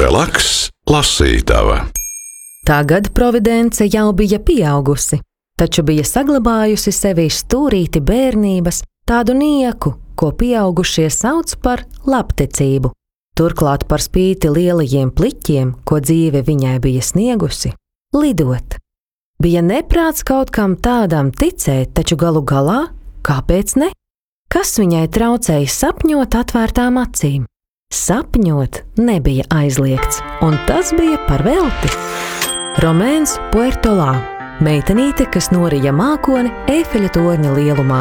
Relaks, lasītava. Tagad Providence jau bija pieaugusi, taču bija saglabājusi sevī stūrīti bērnības, tādu nieku, ko pieaugušie sauc par labticību. Turklāt par spīti lielajiem pliķiem, ko dzīve viņai bija sniegusi, lidot. Bija neprāts kaut kam tādam ticēt, taču galu galā, kāpēc ne? Kas viņai traucēja sapņot atvērtām acīm? Sapņot nebija aizliegts, un tas bija par velti. Romēns Puertolā, meitenīte, kas norija mākoni Eifeļa torņa lielumā.